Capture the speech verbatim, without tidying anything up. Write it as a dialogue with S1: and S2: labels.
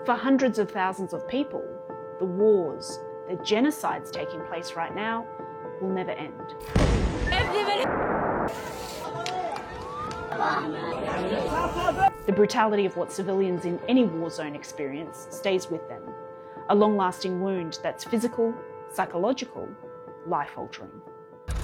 S1: For hundreds of thousands of people, the wars, the genocides taking place right now will never end. The brutality of what civilians in any war zone experience stays with them, a long-lasting wound that's physical, psychological, life-altering.